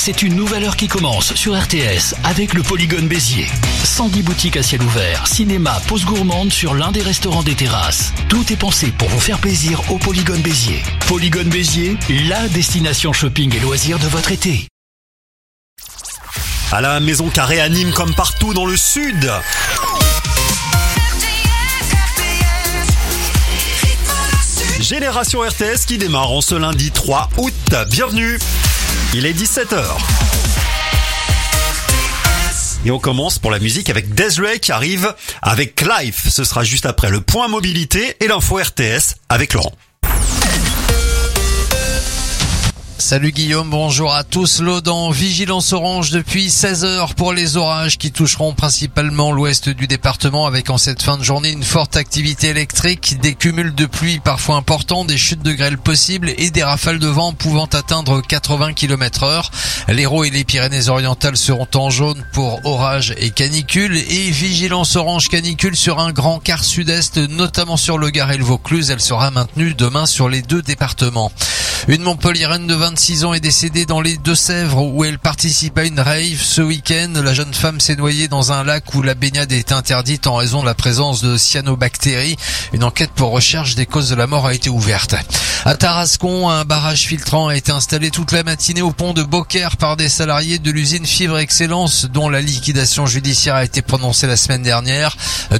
c'est une nouvelle heure qui commence sur RTS avec le Polygone Béziers. 110 boutiques à ciel ouvert, cinéma, pause gourmande sur l'un des restaurants des terrasses. Tout est pensé pour vous faire plaisir au Polygone Béziers. Polygone Béziers, la destination shopping et loisirs de votre été. À la Maison Carrée à Nîmes comme partout dans le sud. Génération RTS qui démarre en ce lundi 3 août. Bienvenue, il est 17h. Et on commence pour la musique avec Des'rey qui arrive avec Life. Ce sera juste après le point mobilité et l'info RTS avec Laurent. Salut Guillaume, bonjour à tous. L'Aude en vigilance orange depuis 16h pour les orages qui toucheront principalement l'ouest du département avec en cette fin de journée une forte activité électrique, des cumuls de pluie parfois importants, des chutes de grêle possibles et des rafales de vent pouvant atteindre 80 km/h. L'Hérault et les Pyrénées-Orientales seront en jaune pour orage et canicule et vigilance orange canicule sur un grand quart sud-est, notamment sur le Gard et le Vaucluse. Elle sera maintenue demain sur les deux départements. Une Montpelliéraine de 26 ans est décédée dans les Deux-Sèvres où elle participe à une rave ce week-end. La jeune femme s'est noyée dans un lac où la baignade est interdite en raison de la présence de cyanobactéries. Une enquête pour recherche des causes de la mort a été ouverte. À Tarascon, un barrage filtrant a été installé toute la matinée au pont de Beaucaire par des salariés de l'usine Fibre Excellence dont la liquidation judiciaire a été prononcée la semaine dernière.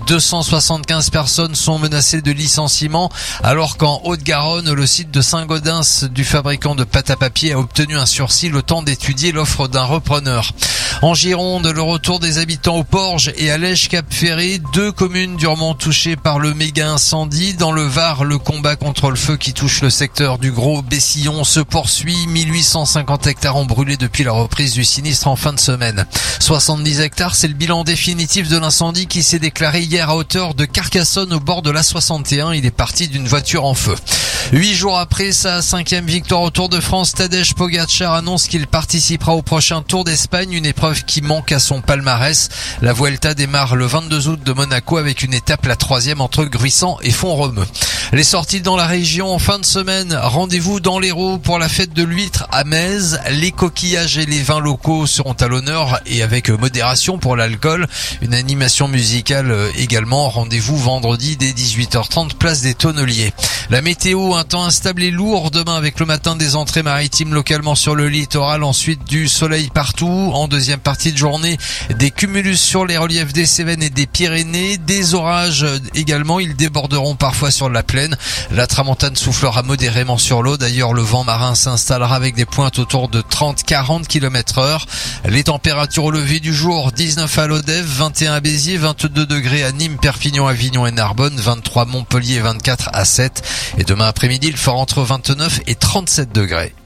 275 personnes sont menacées de licenciement alors qu'en Haute-Garonne, le site de Saint-Gaudens du fabricant de pâte à papier a obtenu un sursis le temps d'étudier l'offre d'un repreneur. En Gironde, le retour des habitants au Porge et à Lège-Cap-Ferré, deux communes durement touchées par le méga incendie. Dans le Var, le combat contre le feu qui touche le secteur du Gros Bessillon se poursuit. 1850 hectares ont brûlé depuis la reprise du sinistre en fin de semaine. 70 hectares, c'est le bilan définitif de l'incendie qui s'est déclaré hier à hauteur de Carcassonne au bord de la 61. Il est parti d'une voiture en feu. 8 jours après sa 5e victoire au Tour de France, Tadej Pogačar annonce qu'il participera au prochain Tour d'Espagne, une épreuve qui manque à son palmarès. La Vuelta démarre le 22 août de Monaco avec une étape, la 3e entre Gruissant et Font-Romeu. Les sorties dans la région en fin de semaine, rendez-vous dans l'Hérault pour la fête de l'huître à Metz. Les coquillages et les vins locaux seront à l'honneur et avec modération pour l'alcool. Une animation musicale également, rendez-vous vendredi dès 18h30, place des Tonneliers. La météo, un temps instable et lourd demain avec le matin des entrées maritimes localement sur le littoral, ensuite du soleil partout. En deuxième partie de journée, des cumulus sur les reliefs des Cévennes et des Pyrénées, des orages également, ils déborderont parfois sur la plaine. La tramontane soufflera modérément sur l'eau, d'ailleurs le vent marin s'installera avec des pointes autour de 30-40 km/h. Les températures au lever du jour, 19 à Lodève, 21 à Béziers, 22 degrés à Nîmes, Perpignan, Avignon et Narbonne, 23 Montpellier, 24 à 7. Et demain après-midi, il fera entre 29 et 37 degrés.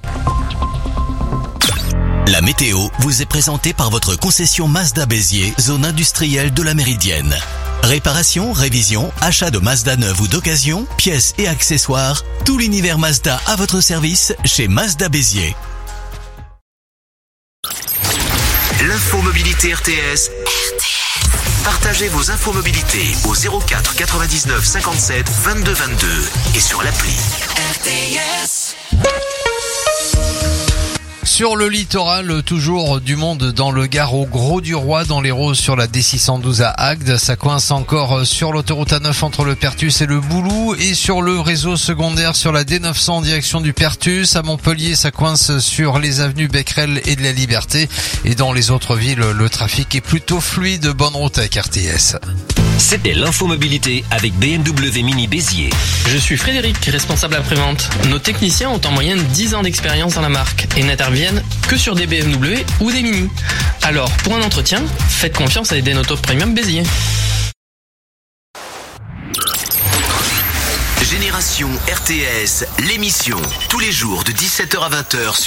La météo vous est présentée par votre concession Mazda Béziers, zone industrielle de la Méridienne. Réparation, révision, achat de Mazda neuve ou d'occasion, pièces et accessoires, tout l'univers Mazda à votre service chez Mazda Béziers. L'infomobilité RTS. Partagez vos infomobilités au 04 99 57 22 22 et sur l'appli RTS. Sur le littoral, toujours du monde dans le Gard au Grau-du-Roi, dans l'Hérault sur la D612 à Agde. Ça coince encore sur l'autoroute A9 entre le Pertus et le Boulou et sur le réseau secondaire sur la D900 en direction du Pertus. À Montpellier, ça coince sur les avenues Becquerel et de la Liberté. Et dans les autres villes, le trafic est plutôt fluide. Bonne route avec RTS. C'était l'infomobilité avec BMW Mini Béziers. Je suis Frédéric, responsable après-vente. Nos techniciens ont en moyenne 10 ans d'expérience dans la marque et n'interviennent que sur des BMW ou des Mini. Alors, pour un entretien, faites confiance à Eden Auto Premium Béziers. Génération RTS, l'émission, tous les jours de 17h à 20h sur